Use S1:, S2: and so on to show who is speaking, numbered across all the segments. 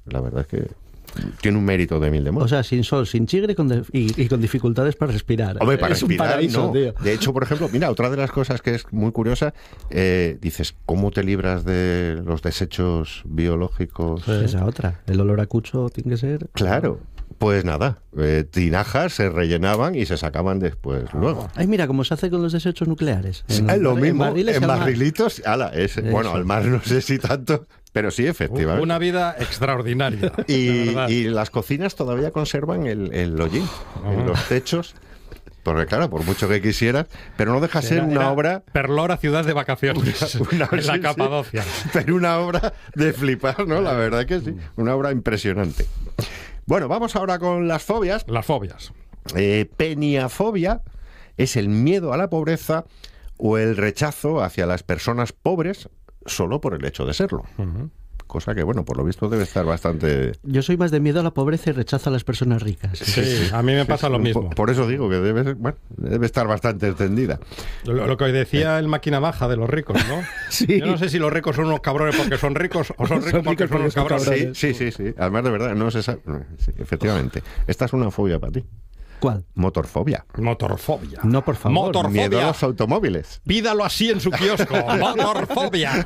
S1: La verdad es que tiene un mérito de mil demonios.
S2: O sea, sin sol, sin chigre y con dificultades para respirar.
S1: Hombre, para
S2: es
S1: respirar,
S2: un paraíso,
S1: no.
S2: tío.
S1: De hecho, por ejemplo, mira, otra de las cosas que es muy curiosa, dices, ¿cómo te libras de los desechos biológicos?
S2: Esa otra. El olor a cucho tiene que ser...
S1: Claro. Pues nada, tinajas se rellenaban y se sacaban después luego.
S2: Ay, mira, cómo se hace con los desechos nucleares.
S1: Es lo mismo,
S2: barriles
S1: en
S2: al mar.
S1: barrilitos, bueno, al mar no sé si tanto, pero sí, efectivamente.
S3: Una vida extraordinaria.
S1: Y las cocinas todavía conservan el hollín en los techos. Porque claro, por mucho que quisieras, pero no deja ser una obra...
S3: Perlora, ciudad de vacaciones, en la Capadocia.
S1: Sí, pero una obra de flipar, ¿no? La verdad que sí, una obra impresionante. Bueno, vamos ahora con las fobias.
S3: Las fobias.
S1: Peniafobia es el miedo a la pobreza o el rechazo hacia las personas pobres solo por el hecho de serlo.
S3: Uh-huh.
S1: Cosa que, bueno, por lo visto debe estar bastante...
S2: Yo soy más de miedo a la pobreza y rechazo a las personas ricas.
S3: Sí, a mí me pasa lo mismo.
S1: Por eso digo que debe estar bastante extendida.
S3: Lo que decía el máquina baja de los ricos, ¿no?
S2: Sí.
S3: Yo no sé si los ricos son unos cabrones porque son ricos o son ricos porque son unos cabrones.
S1: Sí. Además, de verdad, no se sabe. Sí, efectivamente. Esta es una fobia para ti.
S2: ¿Cuál?
S1: Motorfobia.
S3: Motorfobia.
S2: No, por favor.
S3: Motorfobia.
S1: Miedo a los automóviles.
S3: Pídalo así en su kiosco. Motorfobia.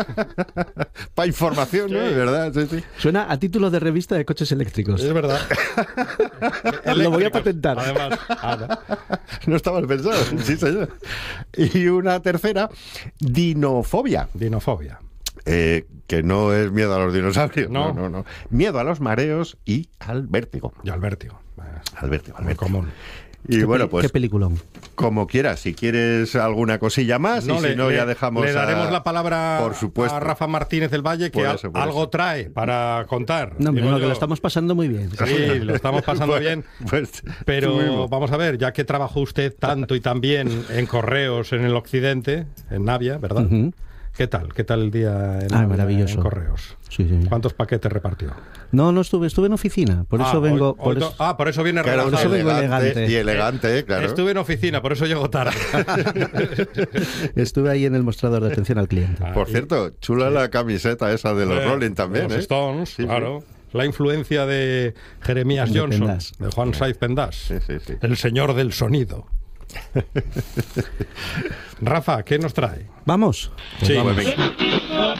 S1: Para información, ¿no? De verdad, sí.
S2: Suena a título de revista de coches eléctricos.
S3: Es verdad.
S2: Lo voy a patentar.
S3: Además.
S1: No estaba pensado. Sí, señor. Y una tercera, dinofobia.
S3: Dinofobia.
S1: Que no es miedo a los dinosaurios.
S3: No.
S1: No. Miedo a los mareos y al vértigo.
S3: Y al vértigo.
S1: Al vértigo.
S3: Muy común.
S1: Y bueno, pues
S2: qué peliculón.
S1: como quieras, si quieres alguna cosilla más, y si no, ya dejamos.
S3: Le daremos la palabra
S1: por supuesto,
S3: a Rafa Martínez del Valle, que
S1: por eso.
S3: algo trae para contar.
S2: No,
S3: Digo
S2: que
S3: yo.
S2: lo estamos pasando muy bien.
S3: Sí, lo estamos pasando bien.
S1: Pues,
S3: Pero vamos a ver, ya que trabajó usted tanto y tan bien en correos en el occidente, en Navia, ¿verdad?
S2: Uh-huh.
S3: ¿Qué tal? ¿Qué tal el día
S2: maravilloso.
S3: en correos?
S2: Sí.
S3: ¿Cuántos paquetes repartió?
S2: No estuve en oficina, por eso vengo...
S3: por eso viene
S1: claro,
S3: relajado.
S2: por eso vengo elegante.
S1: Y elegante, claro.
S3: Estuve en oficina, por eso llego tarde.
S2: Estuve ahí en el mostrador de atención al cliente.
S1: Por cierto, chula la camiseta esa de los Rolling también,
S3: los Stones,
S1: Sí,
S3: claro. La influencia de Jeremías
S2: De
S3: Johnson,
S2: Pendas.
S3: de Juan Saiz Pendas,
S1: Sí.
S3: el señor del sonido. Rafa, ¿qué nos trae?
S2: ¿Vamos?
S3: Sí.
S1: Pues venga.